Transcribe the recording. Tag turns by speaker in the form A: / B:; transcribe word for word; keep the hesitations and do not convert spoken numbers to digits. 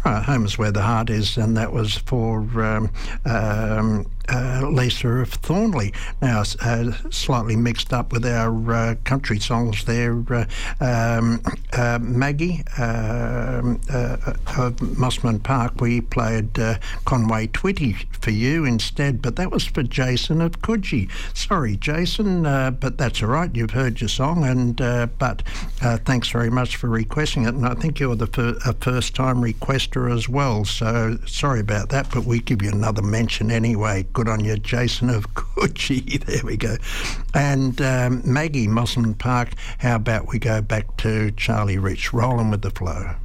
A: Right, Home is Where the Heart Is, and that was for um, um, uh, Lisa of Thornley. Now, uh, slightly mixed up with our uh, country songs there. Uh, um, uh, Maggie um, uh, of Mossman Park, we played uh, Conway Twitty for you instead, but that was for Jason of Coogee. Sorry, Jason, uh, but that's all right. You've heard your song, and uh, but uh, thanks very much for requesting it. And I think you're the fir- a first-time requester as well, so sorry about that, but we give you another mention anyway. Good on you, Jason of Coogee. There we go. And um, Maggie, Mossman Park, how about we go back to Charlie Rich, Rolling with the Flow.